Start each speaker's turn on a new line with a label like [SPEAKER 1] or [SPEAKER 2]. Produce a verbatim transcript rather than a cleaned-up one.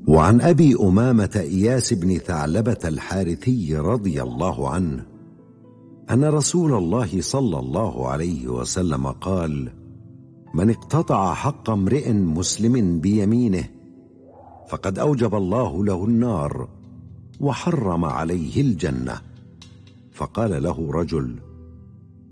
[SPEAKER 1] وعن أبي أمامة إياس بن ثعلبة الحارثي رضي الله عنه أن رسول الله صلى الله عليه وسلم قال: من اقتطع حق امرئ مسلم بيمينه فقد أوجب الله له النار وحرم عليه الجنة. فقال له رجل: